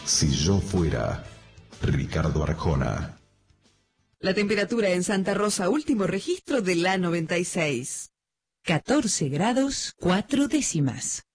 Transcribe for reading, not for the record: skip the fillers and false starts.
Si yo fuera Ricardo Arjona. La temperatura en Santa Rosa, último registro de la 96. 14 grados 4 décimas.